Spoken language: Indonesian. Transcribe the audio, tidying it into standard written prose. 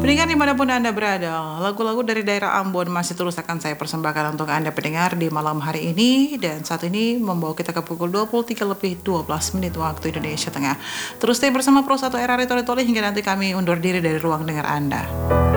Pendengar dimanapun Anda berada, lagu-lagu dari daerah Ambon masih terus akan saya persembahkan untuk Anda pendengar di malam hari ini. Dan saat ini membawa kita ke pukul 23 lebih 12 menit waktu Indonesia Tengah. Terus stay bersama Pro 1 Era Retori hingga nanti kami undur diri dari ruang dengar Anda.